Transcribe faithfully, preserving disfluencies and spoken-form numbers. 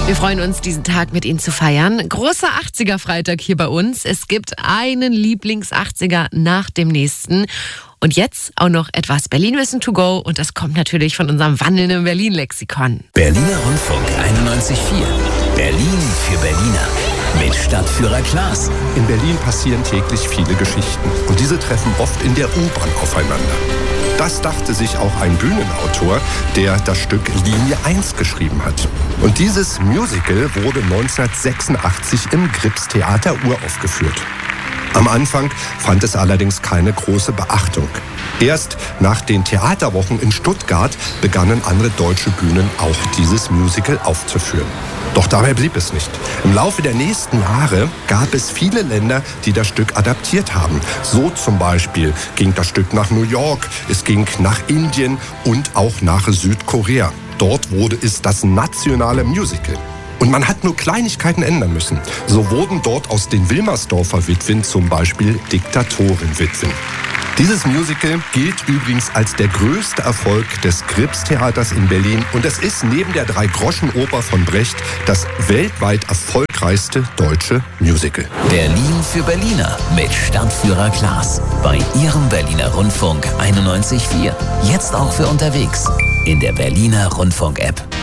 Wir freuen uns, diesen Tag mit Ihnen zu feiern. Großer achtziger-Freitag hier bei uns. Es gibt einen Lieblings-achtziger nach dem nächsten. Und jetzt auch noch etwas Berlin-Wissen to go. Und das kommt natürlich von unserem wandelnden Berlin-Lexikon. Berliner Rundfunk einundneunzig Komma vier. Berlin für Berliner. Mit Stadtführer Klaas. In Berlin passieren täglich viele Geschichten. Und diese treffen oft in der U-Bahn aufeinander. Das dachte sich auch ein Bühnenautor, der das Stück Linie eins geschrieben hat. Und dieses Musical wurde neunzehnhundertsechsundachtzig im Gripstheater uraufgeführt. Am Anfang fand es allerdings keine große Beachtung. Erst nach den Theaterwochen in Stuttgart begannen andere deutsche Bühnen auch dieses Musical aufzuführen. Doch dabei blieb es nicht. Im Laufe der nächsten Jahre gab es viele Länder, die das Stück adaptiert haben. So zum Beispiel ging das Stück nach New York, es ging nach Indien und auch nach Südkorea. Dort wurde es das nationale Musical. Und man hat nur Kleinigkeiten ändern müssen. So wurden dort aus den Wilmersdorfer Witwen zum Beispiel Diktatorenwitwen. Dieses Musical gilt übrigens als der größte Erfolg des Gripstheaters in Berlin. Und es ist neben der Drei-Groschen-Oper von Brecht das weltweit erfolgreichste deutsche Musical. Berlin für Berliner mit Stadtführer Klaas. Bei Ihrem Berliner Rundfunk einundneunzig Komma vier. Jetzt auch für unterwegs. In der Berliner Rundfunk-App.